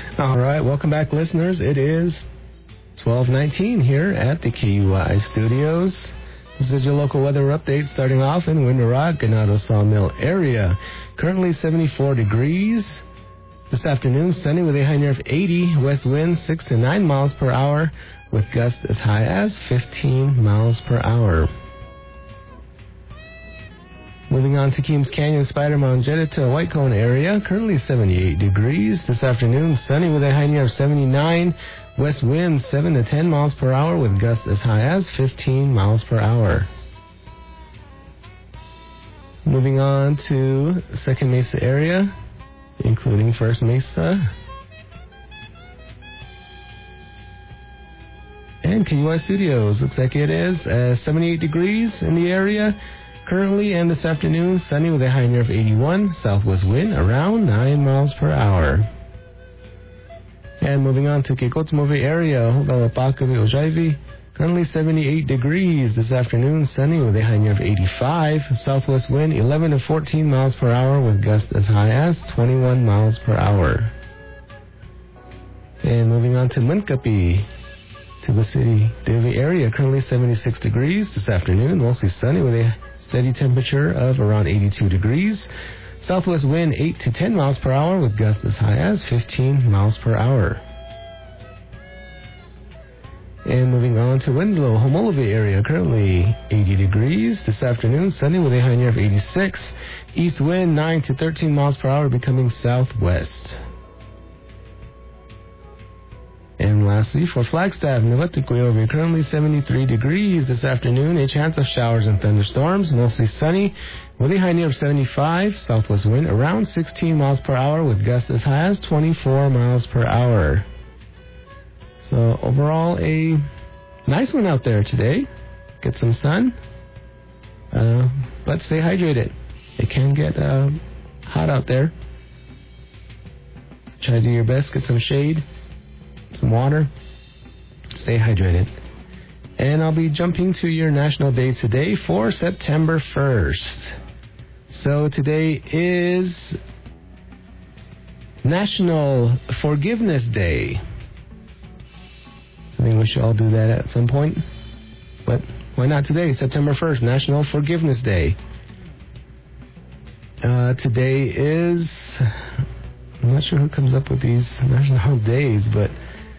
All right, welcome back, listeners. It is 12:19 here at the KUI studios. This is your local weather update starting off in Window Rock, Ganado Sawmill area. Currently 74 degrees. This afternoon, sunny with a high near of 80. West wind 6 to 9 miles per hour with gusts as high as 15 miles per hour. Moving on to Keams Canyon, Spider Mountain, Jeddah, White Cone area. Currently 78 degrees. This afternoon, sunny with a high near of 79. West wind 7 to 10 miles per hour with gusts as high as 15 miles per hour. Moving on to Second Mesa area, including First Mesa. And KUI Studios, looks like it is 78 degrees in the area. Currently and this afternoon, sunny with a high near of 81. Southwest wind around 9 miles per hour. And moving on to Kekotsumovi area, Hogawapakavi, Ojaivi. Currently 78 degrees. This afternoon, sunny with a high near of 85. Southwest wind 11 to 14 miles per hour with gusts as high as 21 miles per hour. And moving on to Munkapi, to the city, Devi area. Currently 76 degrees. This afternoon, mostly sunny with a steady temperature of around 82 degrees. Southwest wind 8 to 10 miles per hour with gusts as high as 15 miles per hour. And moving on to Winslow, Homolovi area, currently 80 degrees. This afternoon, sunny with a high near of 86. East wind 9 to 13 miles per hour becoming southwest. And lastly, for Flagstaff, Nilotiquiovi, currently 73 degrees. This afternoon, a chance of showers and thunderstorms, mostly sunny, with a high near of 75. Southwest wind around 16 miles per hour with gusts as high as 24 miles per hour. So overall, a nice one out there today. Get some sun, but stay hydrated. It can get hot out there. So try to do your best, get some shade, some water, stay hydrated. And I'll be jumping to your national days today for September 1st. So today is National Forgiveness Day. I think we should all do that at some point. But why not today, September 1st, National Forgiveness Day. Today is, I'm not sure who comes up with these national days, but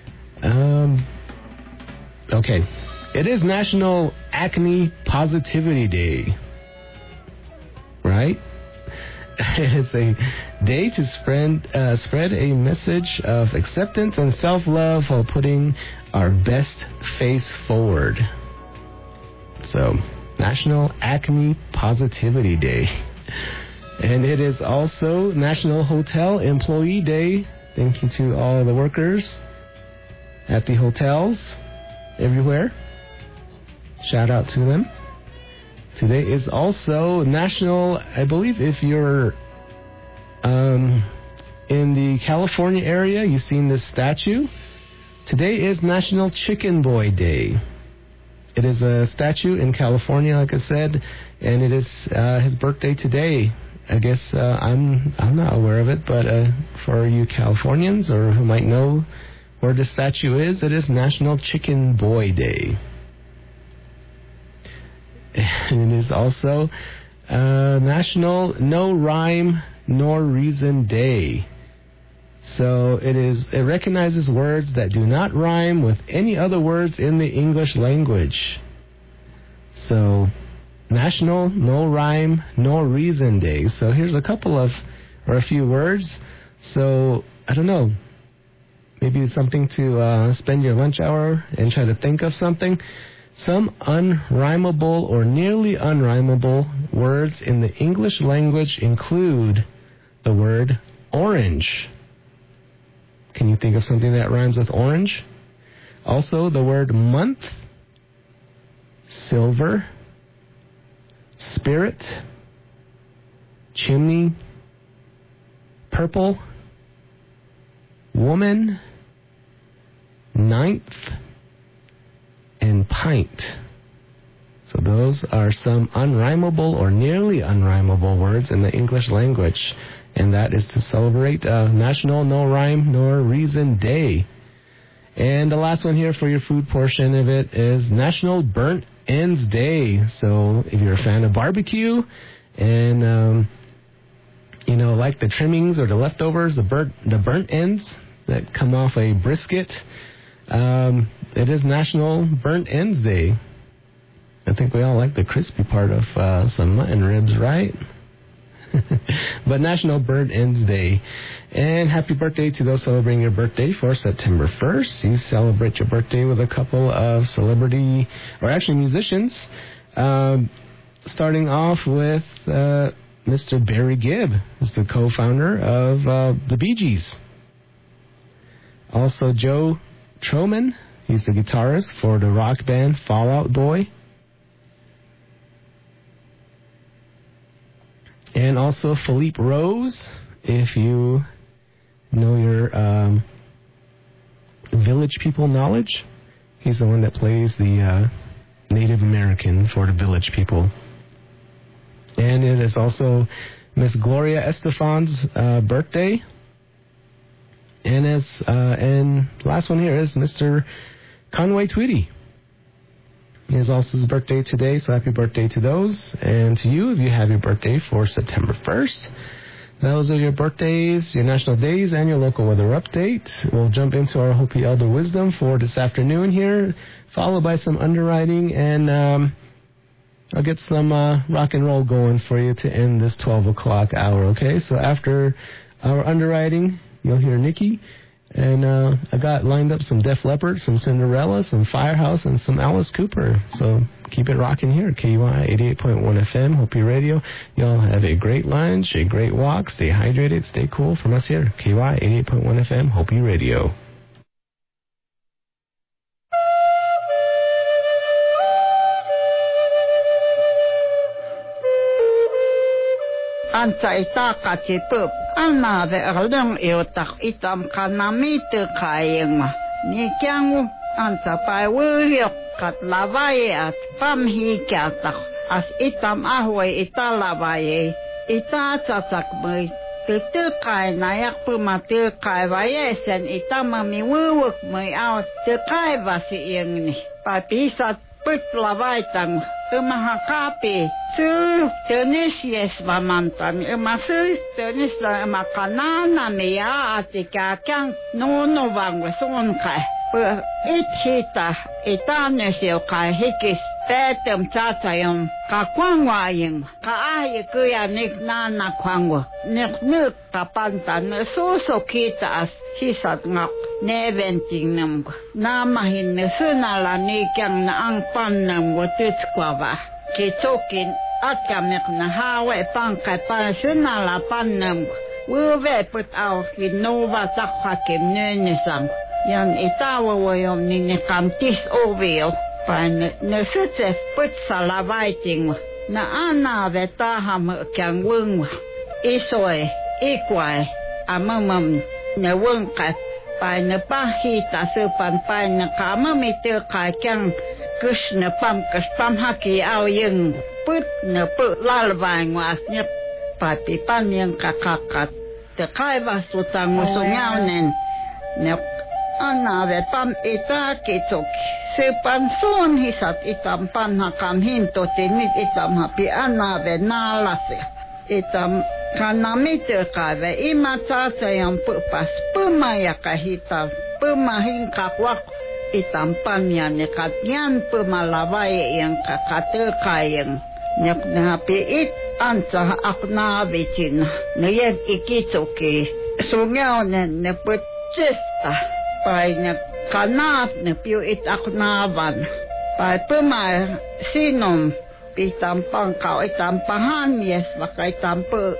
okay. It is National Acne Positivity Day. Right? It is a day to spread a message of acceptance and self-love while putting our best face forward. So, National Acne Positivity Day. And it is also National Hotel Employee Day. Thank you to all the workers at the hotels everywhere. Shout out to them. Today is also National, I believe if you're in the California area, you've seen this statue. Today is National Chicken Boy Day. It is a statue in California, like I said, and it is his birthday today. I guess I'm not aware of it, but for you Californians or who might know where the statue is, it is National Chicken Boy Day. And it is also National No Rhyme Nor Reason Day. So it recognizes words that do not rhyme with any other words in the English language. So National No Rhyme Nor Reason Day. So here's a few words. So I don't know, maybe something to spend your lunch hour and try to think of something. Some unrhymable or nearly unrhymable words in the English language include the word orange. Can you think of something that rhymes with orange? Also, the word month, silver, spirit, chimney, purple, woman, ninth, and pint. So those are some unrhymable or nearly unrhymable words in the English language. and that is to celebrate National No Rhyme Nor Reason Day. And the last one here for your food portion of it is National Burnt Ends Day. So if you're a fan of barbecue and like the trimmings or the leftovers, the burnt ends that come off a brisket, it is National Burnt Ends Day. I think we all like the crispy part of some mutton ribs, right? But National Burnt Ends Day. And happy birthday to those celebrating your birthday for September 1st. You celebrate your birthday with a couple of celebrity, or actually musicians. Starting off with Mr. Barry Gibb, who's the co-founder of the Bee Gees. Also Joe Troman, he's the guitarist for the rock band Fall Out Boy. And also Philippe Rose, if you know your Village People knowledge. He's the one that plays the Native American for the Village People. And it is also Miss Gloria Estefan's birthday. And last one here is Mr. Conway Twitty. It is also his birthday today, so happy birthday to those. And to you, if you have your birthday for September 1st. Those are your birthdays, your national days, and your local weather update. We'll jump into our Hopi Elder Wisdom for this afternoon here, followed by some underwriting, and I'll get some rock and roll going for you to end this 12 o'clock hour, okay? So after our underwriting, you'll hear Nikki. And I got lined up some Def Leppard, some Cinderella, some Firehouse, and some Alice Cooper. So keep it rocking here, KUI 88.1 FM, Hopi Radio. Y'all have a great lunch, a great walk, stay hydrated, stay cool from us here, KUI 88.1 FM, Hopi Radio. Ansa itaka tipup ana ve erdung iotak itam kanami te kayeng ni kyangu ansa pai wuyok kat lavaye at pam hi kyatak as itam ahwe italavaye ita tsatak mui te kay nayak puma te kay vaye sen itam mi wuyok mui out te kay vasi yeng ni pa pisat put lavay tang mahakapi su tenis yes mamantan masu tenis la makanana miya atika kyang no bang wasun kai per itita itanesyo kai hikis petem tatayom ka kwangwayeng ka ay kuya nik na kwangwa nik kapantan so kita as hisat ngak neventing nam na mahin sunala ni kyang na ang pannam watuts kwaba kitokin at kamek na hawe pangkay pa sunala pannam wuve put au kinova takha kimnenisang yan itawa wayom ni kamtis oveo pa na sutse put salavaiting na ana vetaham kyang wung isoy ikwai amamam na wung kat pa na pahita supan pa na kama mite kakyang Krishna pam haki au yung put na put lalvay ngwas niya pati pan yung kakakat te kai vasutang musungaw nen na anave pam ita kitok supan son hisat itam pan hakam hinto tinit itam hapi anave nalase itam kanamite kave imatasa yung pupas pumaya kahita pumahin kakwak itampan yan katyan pumalaway yang kakate kayang nyak napi it ansa akna vicin nayag ikitoki sungyaw nen neput chesta pay nyak kanap nepiu it aknaban pay puma sinom itampang kau itampahan yes baka itampo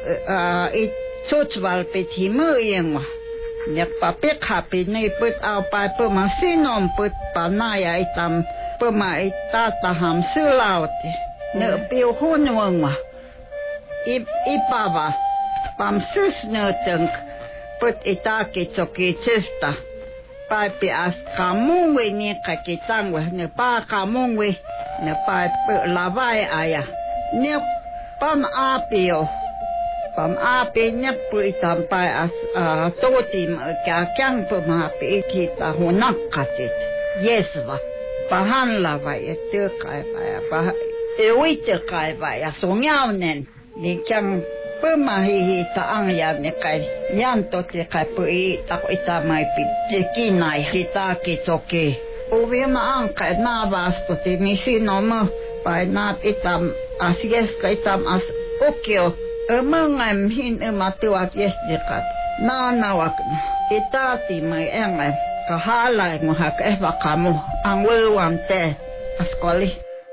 it sotswal petimu yang nyak papik hapi ni put au pai puma sinom put panaya itam puma itataham sulauti ne piu hunwang ma ipava pam sus ne teng put itaki choki chesta pai pi as kamungwe ni kakitangwe ne pa kamungwe ne pai lavai aya ne pam apio Pam apinya pu itampai as totim kyang pu mapi kita hunakatit. Yesva. Pahanla vai etukai vai ewitekai vai asongyanen. Ni kyang pemahihi taangya ni kai yanto te kai pu ita mai pikinai kita kitoke. Uvi ma angkai na vastu ti misino mo pai na itam asies ka itam as okyo. Mengam hin ematuak yesdikat. Na nawak itati mai engem kahalai mo hak bakamu ang wewam te askoli.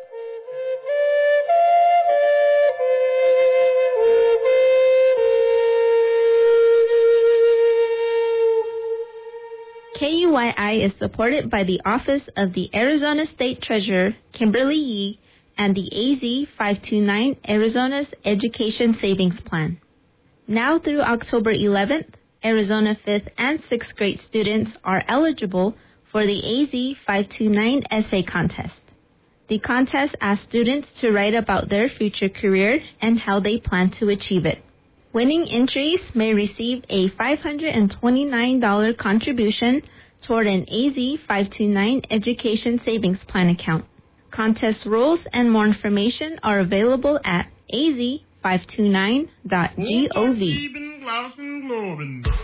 KUYI is supported by the Office of the Arizona State Treasurer, Kimberly Yee, and the AZ 529 Arizona's Education Savings Plan. Now through October 11th, Arizona 5th and 6th grade students are eligible for the AZ 529 Essay Contest. The contest asks students to write about their future career and how they plan to achieve it. Winning entries may receive a $529 contribution toward an AZ 529 Education Savings Plan account. Contest rules and more information are available at az529.gov.